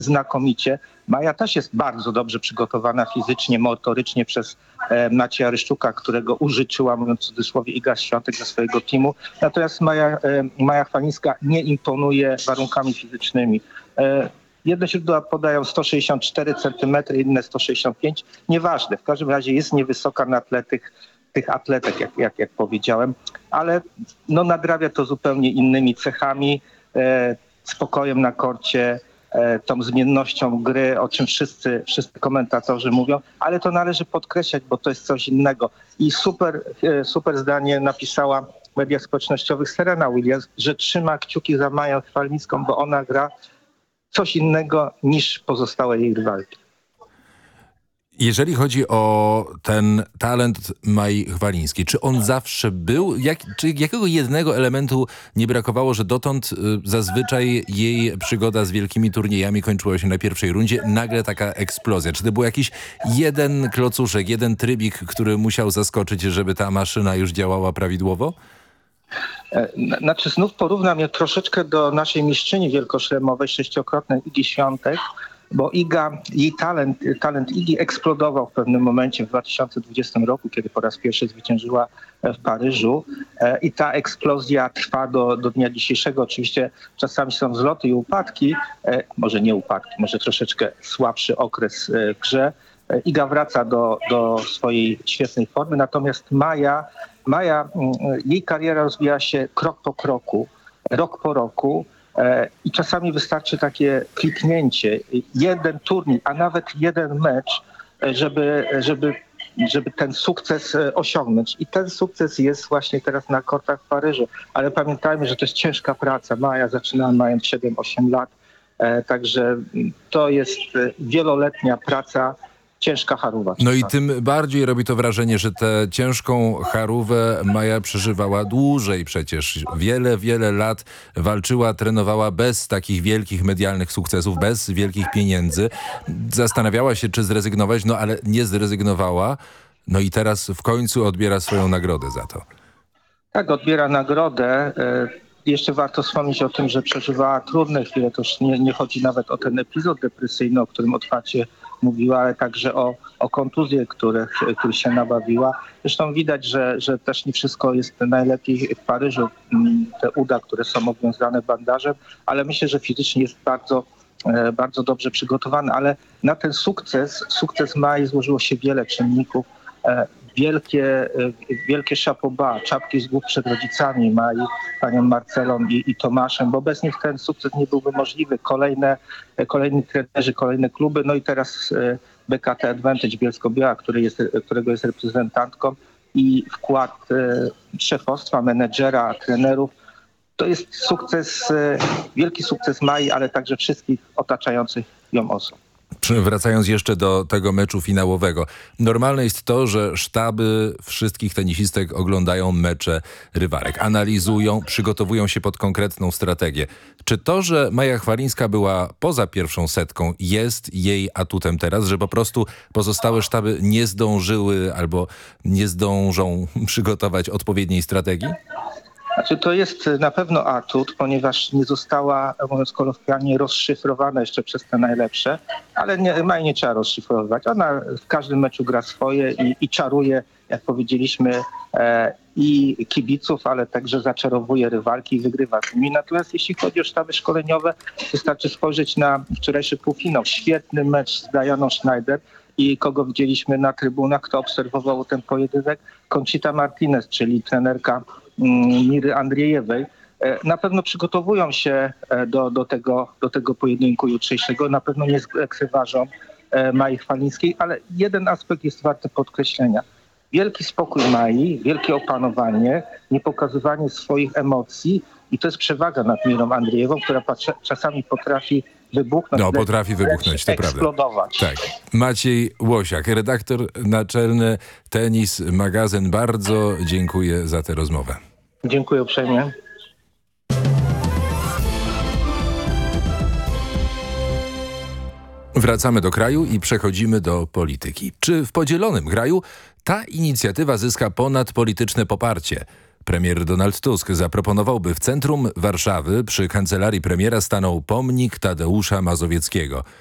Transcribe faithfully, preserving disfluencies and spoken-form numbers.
znakomicie. Maja też jest bardzo dobrze przygotowana fizycznie, motorycznie przez e, Macieja Ryszczuka, którego użyczyła, mówiąc w cudzysłowie, Iga Świątek ze swojego teamu. Natomiast Maja, e, Maja Chwalińska nie imponuje warunkami fizycznymi. E, Jedne źródła podają sto sześćdziesiąt cztery centymetry, inne sto sześćdziesiąt pięć. Nieważne, w każdym razie jest niewysoka na tle tych, tych atletek, jak, jak, jak powiedziałem, ale no, nadrabia to zupełnie innymi cechami, e, spokojem na korcie, e, tą zmiennością gry, o czym wszyscy, wszyscy komentatorzy mówią, ale to należy podkreślać, bo to jest coś innego. I super, e, super zdanie napisała w mediach społecznościowych Serena Williams, że trzyma kciuki za Maję Chwalińską, bo ona gra coś innego niż pozostałe jej rywalki. Jeżeli chodzi o ten talent Mai Chwalińskiej, czy on zawsze był? Jak, czy jakiego jednego elementu nie brakowało, że dotąd y, zazwyczaj jej przygoda z wielkimi turniejami kończyła się na pierwszej rundzie? Nagle taka eksplozja. Czy to był jakiś jeden klocuszek, jeden trybik, który musiał zaskoczyć, żeby ta maszyna już działała prawidłowo? Znaczy znów porównam je troszeczkę do naszej mistrzyni wielkoszlemowej, sześciokrotnej Igi Świątek, bo Iga, jej talent, talent Igi eksplodował w pewnym momencie w dwa tysiące dwudziestym roku, kiedy po raz pierwszy zwyciężyła w Paryżu i ta eksplozja trwa do, do dnia dzisiejszego. Oczywiście czasami są wzloty i upadki, może nie upadki, może troszeczkę słabszy okres w grze. Iga wraca do, do swojej świetnej formy, natomiast Maja Maja, jej kariera rozwija się krok po kroku, rok po roku e, i czasami wystarczy takie kliknięcie, jeden turniej, a nawet jeden mecz, żeby, żeby, żeby ten sukces osiągnąć. I ten sukces jest właśnie teraz na kortach w Paryżu. Ale pamiętajmy, że to jest ciężka praca. Maja zaczynała mając siedem osiem lat, e, także to jest wieloletnia praca, ciężka charówa. No i tym bardziej robi to wrażenie, że tę ciężką charówę Maja przeżywała dłużej przecież. Wiele, wiele lat walczyła, trenowała bez takich wielkich medialnych sukcesów, bez wielkich pieniędzy. Zastanawiała się, czy zrezygnować, no ale nie zrezygnowała. No i teraz w końcu odbiera swoją nagrodę za to. Tak, odbiera nagrodę. Jeszcze warto wspomnieć o tym, że przeżywała trudne chwile. To już nie, nie chodzi nawet o ten epizod depresyjny, o którym otwarcie mówiła, ale także o, o kontuzje, których, których się nabawiła. Zresztą widać, że, że też nie wszystko jest najlepiej w Paryżu. Te uda, które są obwiązane bandażem, ale myślę, że fizycznie jest bardzo, bardzo dobrze przygotowany. Ale na ten sukces, sukces Mai złożyło się wiele czynników. Wielkie, wielkie chapeau bas, czapki z głów przed rodzicami Mai, panią Marcelą i, i Tomaszem, bo bez nich ten sukces nie byłby możliwy. Kolejne, kolejni trenerzy, kolejne kluby, no i teraz B K T Advantage Bielsko-Biała, który jest, którego jest reprezentantką i wkład szefostwa, menedżera, trenerów. To jest sukces, wielki sukces Mai, ale także wszystkich otaczających ją osób. Wracając jeszcze do tego meczu finałowego. Normalne jest to, że sztaby wszystkich tenisistek oglądają mecze rywalek, analizują, przygotowują się pod konkretną strategię. Czy to, że Maja Chwalińska była poza pierwszą setką, jest jej atutem teraz, że po prostu pozostałe sztaby nie zdążyły albo nie zdążą przygotować odpowiedniej strategii? Znaczy, to jest na pewno atut, ponieważ nie została, mówiąc kolokwialnie, rozszyfrowana jeszcze przez te najlepsze, ale nie, Mai nie trzeba rozszyfrować. Ona w każdym meczu gra swoje i, i czaruje, jak powiedzieliśmy, e, i kibiców, ale także zaczarowuje rywalki i wygrywa z nimi. Natomiast jeśli chodzi o sztaby szkoleniowe, wystarczy spojrzeć na wczorajszy półfinał. Świetny mecz z Dianą Schneider. I kogo widzieliśmy na trybunach, kto obserwował ten pojedynek? Conchita Martinez, czyli trenerka Miry Andriejewej. Na pewno przygotowują się do, do, tego, do tego pojedynku jutrzejszego. Na pewno nie zlekceważą Mai Chwalińskiej, ale jeden aspekt jest warty podkreślenia. Wielki spokój Mai, wielkie opanowanie, niepokazywanie swoich emocji i to jest przewaga nad Mirą Andriejewą, która czasami potrafi wybuchnąć. No, potrafi wybuchnąć, to eksplodować. Prawda. Tak. Maciej Łosiak, redaktor naczelny Tenis Magazyn. Bardzo dziękuję za tę rozmowę. Dziękuję uprzejmie. Wracamy do kraju i przechodzimy do polityki. Czy w podzielonym kraju ta inicjatywa zyska ponadpolityczne poparcie? Premier Donald Tusk zaproponował, by w centrum Warszawy przy kancelarii premiera stanął pomnik Tadeusza Mazowieckiego.